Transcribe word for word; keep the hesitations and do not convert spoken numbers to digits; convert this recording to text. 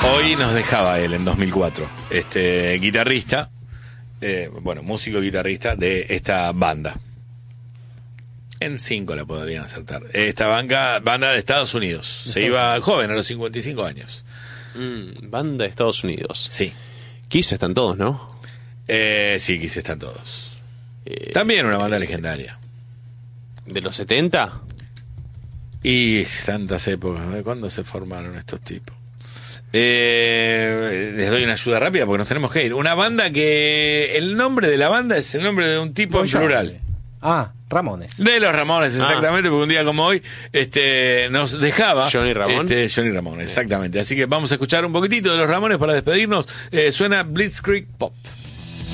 Hoy nos dejaba él en dos mil cuatro, este guitarrista, eh, bueno, músico guitarrista de esta banda. En cinco la podrían acertar. Esta banda, banda de Estados Unidos. Se iba joven, a los cincuenta y cinco años. Mm, banda de Estados Unidos. Sí. Kiss están todos, ¿no? Eh, sí, Kiss están todos. Eh, También una banda legendaria. ¿De los setenta? Y tantas épocas, ¿de cuándo se formaron estos tipos? Eh, les doy una ayuda rápida porque nos tenemos que ir. Una banda que el nombre de la banda es el nombre de un tipo en plural. Ah, Ramones. De los Ramones, exactamente, Ah. porque un día como hoy este, nos dejaba Johnny Ramón. Este, Johnny Ramón, exactamente. Así que vamos a escuchar un poquitito de los Ramones para despedirnos. Eh, suena Blitzkrieg Pop.